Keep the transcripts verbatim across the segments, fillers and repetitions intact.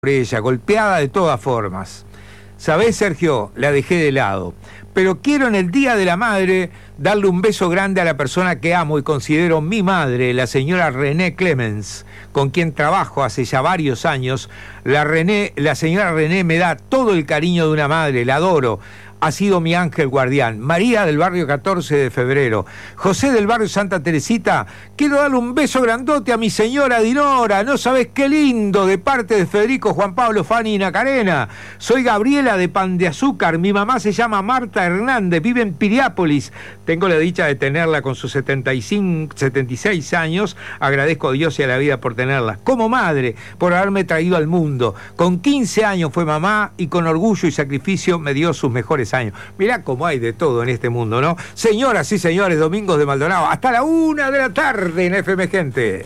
ella, golpeada de todas formas. ¿Sabés, Sergio? La dejé de lado. Pero quiero en el Día de la Madre darle un beso grande a la persona que amo y considero mi madre, la señora René Clemens, con quien trabajo hace ya varios años. La, René, la señora René me da todo el cariño de una madre, la adoro. Ha sido mi ángel guardián. María del barrio catorce de febrero. José del barrio Santa Teresita. Quiero darle un beso grandote a mi señora Dinora. No sabés qué lindo, de parte de Federico, Juan Pablo, Fanny y Nacarena. Soy Gabriela de Pan de Azúcar. Mi mamá se llama Marta Hernández. Vive en Piriápolis. Tengo la dicha de tenerla con sus setenta y cinco, setenta y seis años. Agradezco a Dios y a la vida por tenerla. Como madre, por haberme traído al mundo. Con quince años fue mamá y con orgullo y sacrificio me dio sus mejores años. Mirá cómo hay de todo en este mundo, ¿no? Señoras y señores, Domingos de Maldonado, hasta la una de la tarde en F M Gente.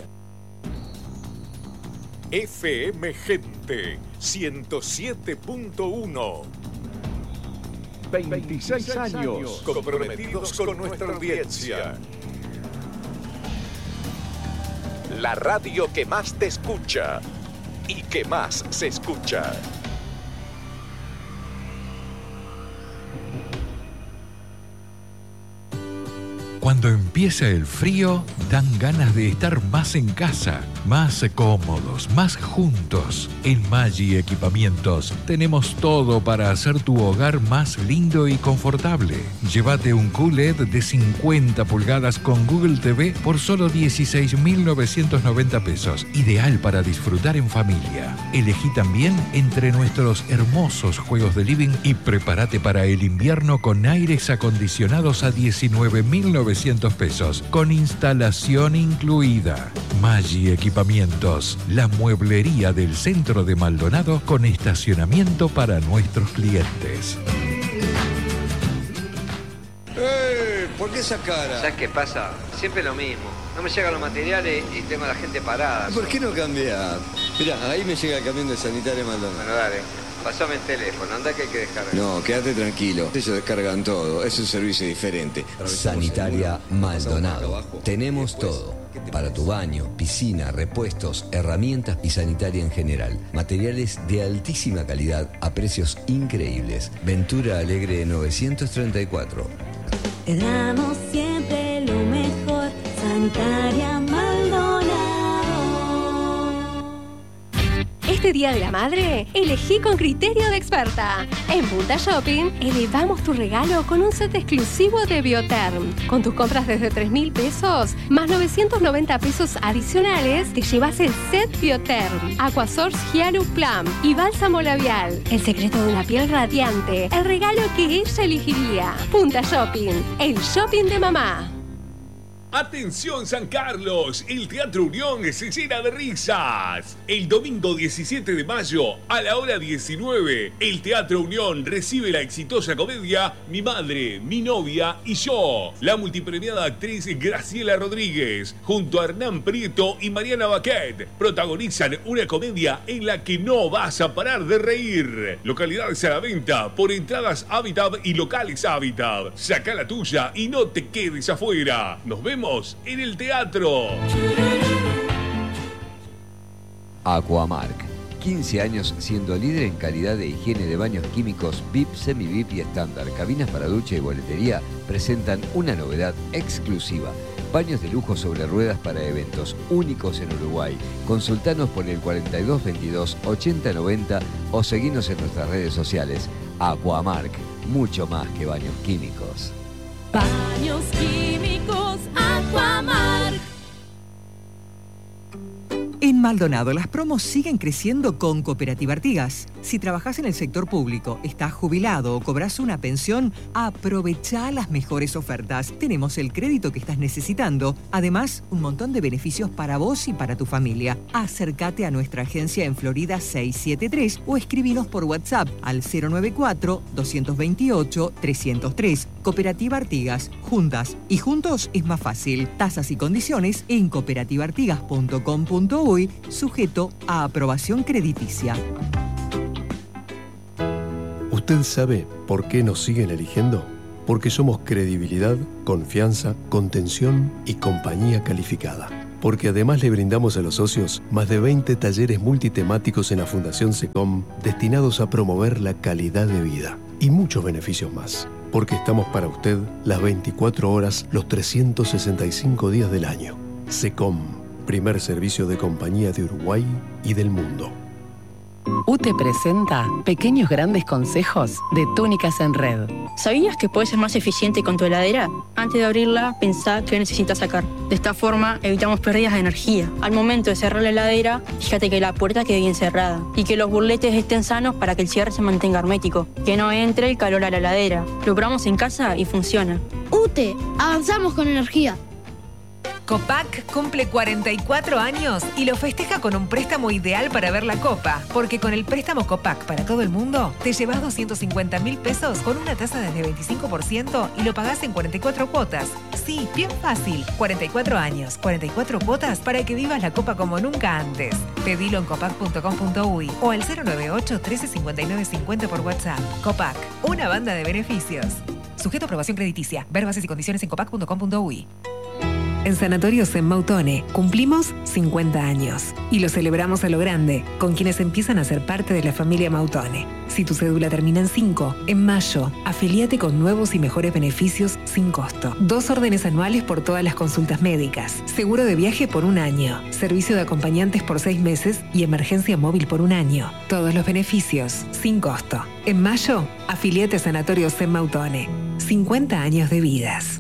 F M Gente ciento siete punto uno. veintiséis años comprometidos con nuestra audiencia. La radio que más te escucha y que más se escucha. Cuando empieza el frío, dan ganas de estar más en casa, más cómodos, más juntos. En Maggi Equipamientos tenemos todo para hacer tu hogar más lindo y confortable. Llévate un Q L E D de cincuenta pulgadas con Google T V por solo dieciséis mil novecientos noventa pesos. Ideal para disfrutar en familia. Elegí también entre nuestros hermosos juegos de living y prepárate para el invierno con aires acondicionados a diecinueve mil novecientos pesos, con instalación incluida. Maggi Equipamientos, la mueblería del centro de Maldonado con estacionamiento para nuestros clientes. ¡Eh! ¿Por qué esa cara? ¿Sabes qué pasa? Siempre lo mismo. No me llegan los materiales y tengo a la gente parada. ¿Por qué no cambiar? Mirá, ahí me llega el camión de Sanitaria Maldonado. Bueno, dale. Pasame el teléfono, anda que hay que descargar. No, quédate tranquilo. Ellos descargan todo. Es un servicio diferente. Sanitaria Maldonado. Tenemos todo. Para tu baño, piscina, repuestos, herramientas y sanitaria en general. Materiales de altísima calidad a precios increíbles. Ventura Alegre novecientos treinta y cuatro. Te damos siempre lo mejor. Sanitaria Maldonado. Este Día de la Madre, elegí con criterio de experta. En Punta Shopping, elevamos tu regalo con un set exclusivo de Bioterm. Con tus compras desde tres mil pesos, más novecientos noventa pesos adicionales, te llevas el set Bioterm, Aquasource Hyalur Plum y bálsamo labial. El secreto de una piel radiante, el regalo que ella elegiría. Punta Shopping, el shopping de mamá. Atención San Carlos, el Teatro Unión se llena de risas. El domingo diecisiete de mayo a la hora diecinueve, el Teatro Unión recibe la exitosa comedia Mi Madre, Mi Novia y Yo. La multipremiada actriz Graciela Rodríguez, junto a Hernán Prieto y Mariana Baquet, protagonizan una comedia en la que no vas a parar de reír. Localidades a la venta por entradas Habitat y locales Habitat. Saca la tuya y no te quedes afuera. Nos vemos en el teatro. Aquamark. quince años siendo líder en calidad de higiene de baños químicos V I P, semi-V I P y estándar. Cabinas para ducha y boletería presentan una novedad exclusiva. Baños de lujo sobre ruedas para eventos únicos en Uruguay. Consultanos por el cuarenta y dos veintidós ochenta noventa o seguinos en nuestras redes sociales. Aquamark. Mucho más que baños químicos. Baños químicos Aquamark. En Maldonado las promos siguen creciendo con Cooperativa Artigas. Si trabajás en el sector público, estás jubilado o cobras una pensión, aprovecha las mejores ofertas. Tenemos el crédito que estás necesitando. Además, un montón de beneficios para vos y para tu familia. Acércate a nuestra agencia en Florida seiscientos setenta y tres o escribinos por WhatsApp al cero noventa y cuatro, doscientos veintiocho, trescientos tres. Cooperativa Artigas. Juntas y juntos es más fácil. Tasas y condiciones en cooperativa artigas punto com punto uy, sujeto a aprobación crediticia. ¿Usted sabe por qué nos siguen eligiendo? Porque somos credibilidad, confianza, contención y compañía calificada. Porque además le brindamos a los socios más de veinte talleres multitemáticos en la Fundación SECOM destinados a promover la calidad de vida y muchos beneficios más. Porque estamos para usted las veinticuatro horas, los trescientos sesenta y cinco días del año. SECOM, primer servicio de compañía de Uruguay y del mundo. U T E presenta pequeños grandes consejos de Túnicas en Red. ¿Sabías que puedes ser más eficiente con tu heladera? Antes de abrirla, pensá qué necesitas sacar. De esta forma, evitamos pérdidas de energía. Al momento de cerrar la heladera, fíjate que la puerta quede bien cerrada y que los burletes estén sanos para que el cierre se mantenga hermético. Que no entre el calor a la heladera. Lo probamos en casa y funciona. U T E, avanzamos con energía. Copac cumple cuarenta y cuatro años y lo festeja con un préstamo ideal para ver la copa, porque con el préstamo Copac para todo el mundo te llevas doscientos cincuenta mil pesos con una tasa desde veinticinco por ciento y lo pagás en cuarenta y cuatro cuotas. Sí, bien fácil. cuarenta y cuatro años, cuarenta y cuatro cuotas para que vivas la copa como nunca antes. Pedilo en copac punto com punto uy o al cero nueve ocho, trece, cincuenta y nueve, cincuenta por WhatsApp. Copac, una banda de beneficios. Sujeto a aprobación crediticia. Ver bases y condiciones en copac punto com punto uy. En Sanatorios en Mautone cumplimos cincuenta años y lo celebramos a lo grande con quienes empiezan a ser parte de la familia Mautone. Si tu cédula termina en cinco, en mayo, afilíate con nuevos y mejores beneficios sin costo. Dos órdenes anuales por todas las consultas médicas, seguro de viaje por un año, servicio de acompañantes por seis meses y emergencia móvil por un año. Todos los beneficios sin costo. En mayo, afilíate a Sanatorios en Mautone. cincuenta años de vidas.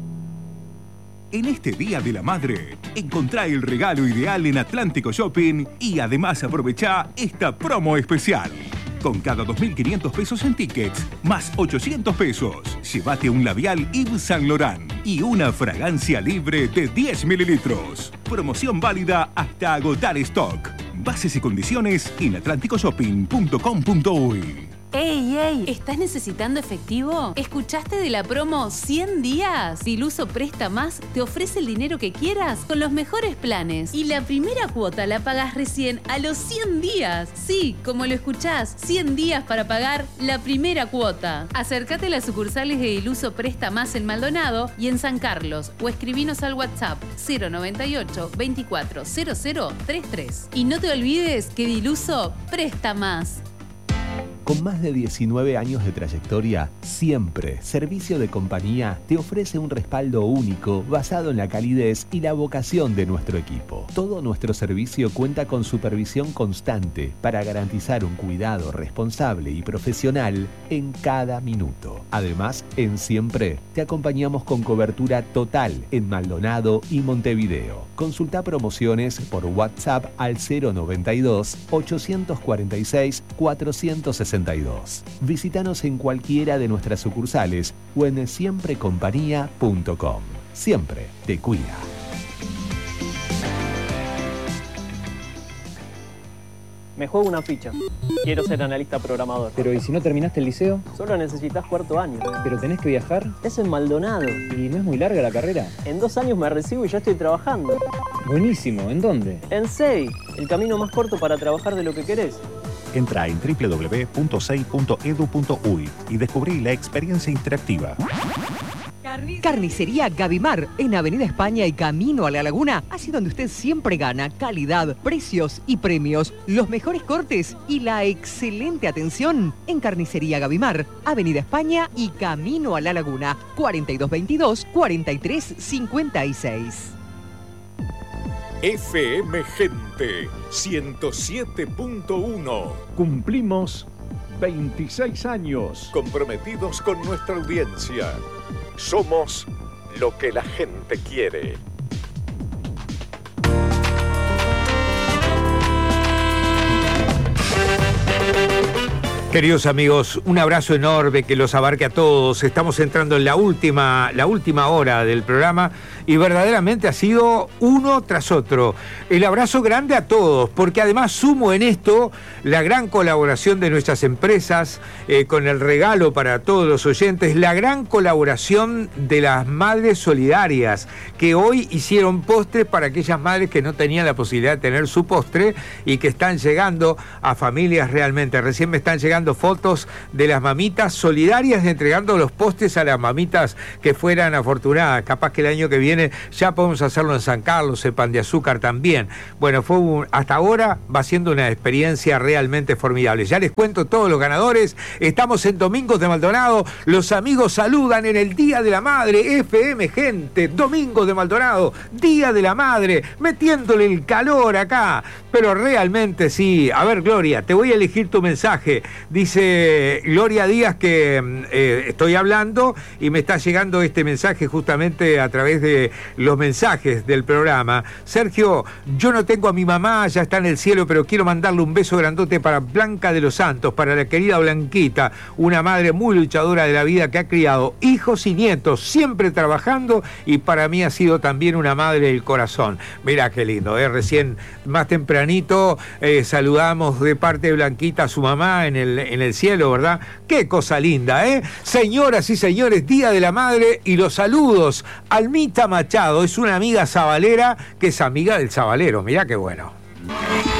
En este Día de la Madre, encontrá el regalo ideal en Atlántico Shopping y además aprovechá esta promo especial. Con cada dos mil quinientos pesos en tickets, más ochocientos pesos, llévate un labial Yves Saint Laurent y una fragancia libre de diez mililitros. Promoción válida hasta agotar stock. Bases y condiciones en atlántico shopping punto com punto uy. ¡Ey, ey! ¿Estás necesitando efectivo? ¿Escuchaste de la promo cien días? Diluso Presta Más te ofrece el dinero que quieras con los mejores planes. Y la primera cuota la pagas recién a los cien días. Sí, como lo escuchás, cien días para pagar la primera cuota. Acércate a las sucursales de Diluso Presta Más en Maldonado y en San Carlos o escribinos al WhatsApp cero noventa y ocho, veinticuatro, cero cero treinta y tres. Y no te olvides que Diluso Presta Más. Con más de diecinueve años de trayectoria, Siempre Servicio de Compañía te ofrece un respaldo único basado en la calidez y la vocación de nuestro equipo. Todo nuestro servicio cuenta con supervisión constante para garantizar un cuidado responsable y profesional en cada minuto. Además, en Siempre te acompañamos con cobertura total en Maldonado y Montevideo. Consulta promociones por WhatsApp al cero noventa y dos, ochocientos cuarenta y seis, cuatrocientos sesenta y dos. Visítanos en cualquiera de nuestras sucursales o en siempre compañía punto com. Siempre te cuida. Me juego una ficha. Quiero ser analista programador. Pero ¿y si no terminaste el liceo? Solo necesitas cuarto año. ¿Pero tenés que viajar? Es en Maldonado. ¿Y no es muy larga la carrera? En dos años me recibo y ya estoy trabajando. Buenísimo. ¿En dónde? En S E I, el camino más corto para trabajar de lo que querés. Entra en doble u doble u doble u punto sei punto edu punto uy y descubrí la experiencia interactiva. Carnicería Gavimar, en Avenida España y Camino a la Laguna, así donde usted siempre gana calidad, precios y premios, los mejores cortes y la excelente atención en Carnicería Gavimar, Avenida España y Camino a la Laguna, cuarenta y dos veintidós, cuarenta y tres cincuenta y seis. F M Gente ciento siete punto uno. Cumplimos veintiséis años. Comprometidos con nuestra audiencia. Somos lo que la gente quiere. Queridos amigos, un abrazo enorme que los abarque a todos. Estamos entrando en la última, la última hora del programa y verdaderamente ha sido uno tras otro. El abrazo grande a todos, porque además sumo en esto la gran colaboración de nuestras empresas, eh, con el regalo para todos los oyentes, la gran colaboración de las madres solidarias, que hoy hicieron postres para aquellas madres que no tenían la posibilidad de tener su postre y que están llegando a familias realmente. Recién me están llegando sacando fotos de las mamitas solidarias, entregando los postes a las mamitas que fueran afortunadas. Capaz que el año que viene ya podemos hacerlo en San Carlos, en Pan de Azúcar también. Bueno, fue un, hasta ahora va siendo una experiencia realmente formidable. Ya les cuento todos los ganadores. Estamos en Domingos de Maldonado. Los amigos saludan en el Día de la Madre. F M, gente. Domingos de Maldonado. Día de la Madre. Metiéndole el calor acá. Pero realmente sí. A ver, Gloria, te voy a elegir tu mensaje. Dice Gloria Díaz que eh, estoy hablando y me está llegando este mensaje justamente a través de los mensajes del programa. Sergio, yo no tengo a mi mamá, ya está en el cielo, pero quiero mandarle un beso grandote para Blanca de los Santos, para la querida Blanquita, una madre muy luchadora de la vida que ha criado hijos y nietos, siempre trabajando, y para mí ha sido también una madre del corazón. Mirá qué lindo, ¿eh? Recién más tempranito eh, saludamos de parte de Blanquita a su mamá en el, en el cielo, ¿verdad? Qué cosa linda, ¿eh? Señoras y señores, Día de la Madre y los saludos. Almita Machado es una amiga sabalera que es amiga del sabalero, mirá qué bueno.